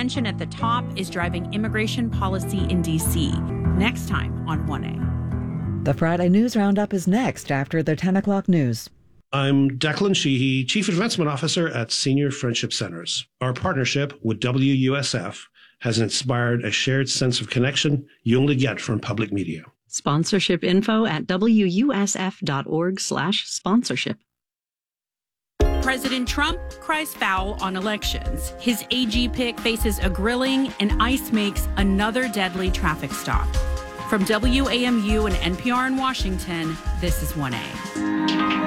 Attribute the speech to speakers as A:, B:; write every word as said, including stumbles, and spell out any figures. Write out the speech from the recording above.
A: tension at the top is driving immigration policy in D C. Next time on one A.
B: The Friday News Roundup is next after the ten o'clock news.
C: I'm Declan Sheehy, Chief Advancement Officer at Senior Friendship Centers. Our partnership with W U S F has inspired a shared sense of connection you only get from public media.
D: Sponsorship info at W U S F dot org slash sponsorship.
A: President Trump cries foul on elections. His A G pick faces a grilling, and ICE makes another deadly traffic stop. From W A M U and N P R in Washington, this is one A.